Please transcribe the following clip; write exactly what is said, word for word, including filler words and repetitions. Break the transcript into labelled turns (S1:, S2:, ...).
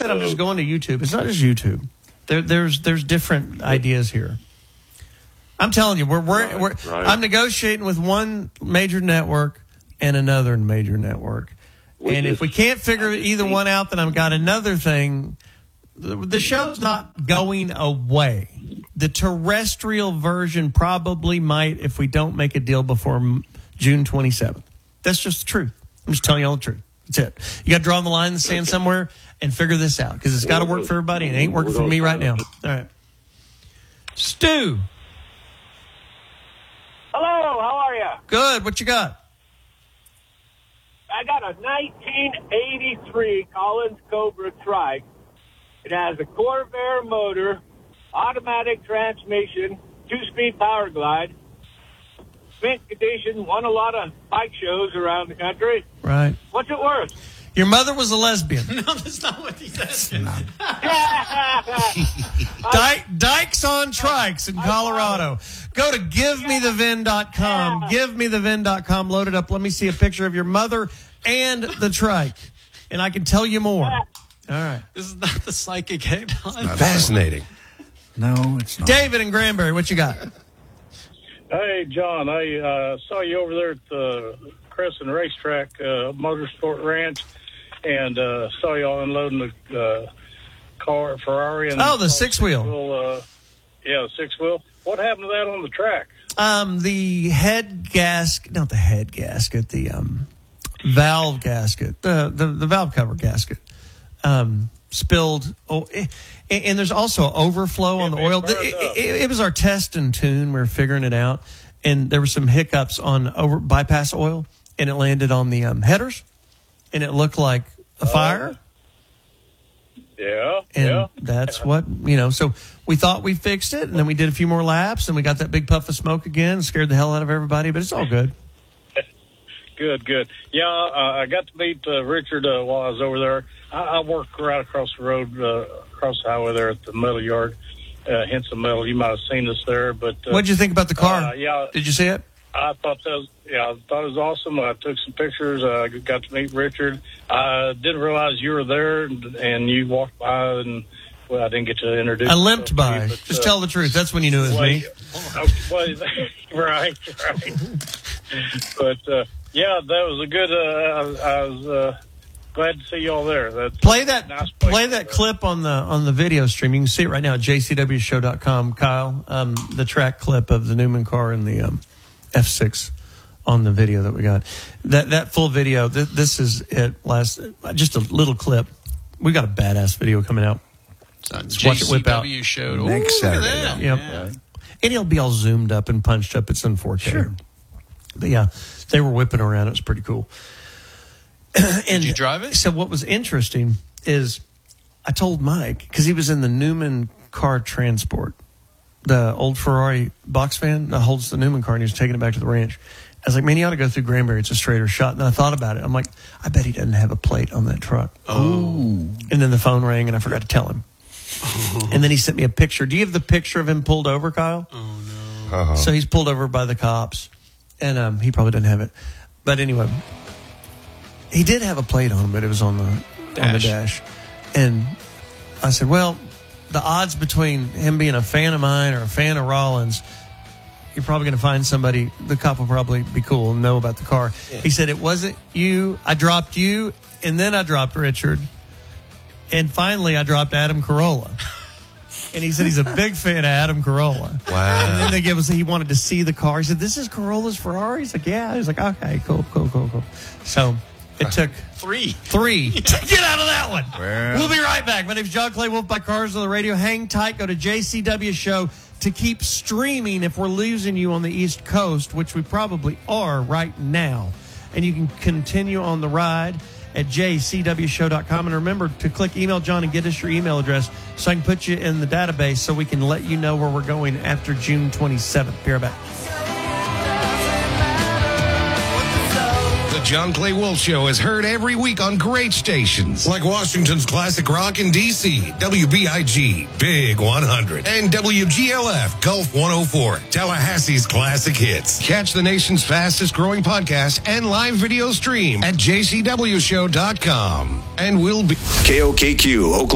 S1: said, I'm just going to YouTube. It's not just YouTube. There, there's there's different ideas here. I'm telling you, we're we're,
S2: right,
S1: we're
S2: right.
S1: I'm negotiating with one major network and another major network.
S2: Which
S1: and
S2: is,
S1: if we can't figure either one out, then I've got another thing. The, the show's not going away. The terrestrial version probably might if we don't make a deal before June twenty-seventh. That's just the truth. I'm just telling you all the truth. That's it. You got to draw the line in the sand somewhere and figure this out because it's got to work for everybody and it ain't working for me right now. All right. Stu.
S3: Hello, how are you?
S1: Good. What you got?
S3: I got a nineteen eighty-three Collins Cobra trike. It has a Corvair motor, automatic transmission, two-speed power glide. Mint condition, won a lot of bike shows around the country.
S1: Right.
S3: What's it worth?
S1: Your mother was a lesbian.
S4: No, that's not what he said.
S1: Dyke, Dykes on Trikes in Colorado. Go to give me the vin dot com. give me the vin dot com. Load it up. Let me see a picture of your mother and the trike. And I can tell you more. All right.
S4: This is not the psychic head on.
S5: Fascinating.
S6: No, it's not.
S1: David and Granbury, what you got?
S7: Hey, John, I uh, saw you over there at the Crescent Racetrack uh, Motorsport Ranch and uh, saw y'all unloading the uh, car, Ferrari. And
S1: Oh, the six-wheel.
S7: Uh, yeah, the six-wheel. What happened to that on the track?
S1: Um, the head gasket, not the head gasket, the um, valve gasket, the, the, the valve cover gasket um, spilled. Oh, it, and there's also overflow on the oil. It, it, it was our test and tune. We were figuring it out. And there were some hiccups on over bypass oil, and it landed on the um, headers, and it looked like a fire.
S7: Uh, yeah,
S1: and
S7: yeah.
S1: that's what, you know, so we thought we fixed it, and then we did a few more laps, and we got that big puff of smoke again, scared the hell out of everybody, but it's all good.
S7: Good, good. Yeah, uh, I got to meet uh, Richard uh, while I was over there. I, I work right across the road, uh, across the highway there at the metal yard, uh, Henson Metal. You might have seen us there. But uh,
S1: what'd you think about the car?
S7: Uh, yeah,
S1: did you see it?
S7: I thought that was, yeah, I thought it was awesome. I took some pictures. I uh, got to meet Richard. I didn't realize you were there, and, and you walked by, and well, I didn't get to introduce.
S1: I limped by.
S7: You, but,
S1: Just
S7: uh,
S1: tell the truth. That's when you knew it was
S7: well,
S1: me.
S7: Uh, well, right, right. But. Uh, Yeah, that was a good. Uh, I, I was uh, glad to see you all there. That's
S1: play that.
S7: Nice
S1: play that clip on the on the video stream. You can see it right now at j c w show dot com. Kyle, um, the track clip of the Newman car and the um, F six on the video that we got. That that full video. Th- this is it. Last just a little clip. We got a badass video coming out.
S4: Let's watch it whip out. Showed.
S6: Next
S4: Ooh, look at
S6: Saturday.
S4: that.
S1: Yep.
S4: Yeah.
S1: And it'll be all zoomed up and punched up. It's in four K.
S6: Sure.
S1: But yeah, they were whipping around. It was pretty cool. And
S4: Did you drive it?
S1: So what was interesting is I told Mike, because he was in the Newman car transport, the old Ferrari box van that holds the Newman car, and he was taking it back to the ranch. I was like, man, you ought to go through Granbury. It's a straighter shot. And I thought about it. I'm like, I bet he doesn't have a plate on that truck.
S4: Oh.
S1: And then the phone rang, and I forgot to tell him. Oh. And then he sent me a picture. Do you have the picture of him pulled over, Kyle?
S4: Oh, no.
S5: Uh-huh.
S1: So he's pulled over by the cops. And um, he probably doesn't have it. But anyway, he did have a plate on him, but it was on the
S4: Dash.
S1: on the dash. And I said, well, the odds between him being a fan of mine or a fan of Rollins, you're probably going to find somebody, the cop will probably be cool and know about the car. Yeah. He said, it wasn't you. I dropped you, and then I dropped Richard. And finally, I dropped Adam Carolla. And he said he's a big fan of Adam Carolla.
S5: Wow.
S1: And then they gave us, he wanted to see the car. He said, this is Carolla's Ferrari? He's like, yeah. He's like, okay, cool, cool, cool, cool. So it took
S4: Three.
S1: three to get out of that one.
S5: Well.
S1: We'll be right back. My name's John Clay Wolf by Cars on the Radio. Hang tight. Go to J C W Show to keep streaming if we're losing you on the East Coast, which we probably are right now. And you can continue on the ride at j c w show dot com. And remember to click email John and get us your email address so I can put you in the database so we can let you know where we're going after June twenty-seventh. Be right back.
S5: The John Clay Wolf Show is heard every week on great stations like Washington's Classic Rock in D C, W B I G, Big one hundred, and W G L F, Gulf one oh four, Tallahassee's Classic Hits. Catch the nation's fastest growing podcast and live video stream at j c w show dot com. And we'll be
S8: K O K Q, Oklahoma.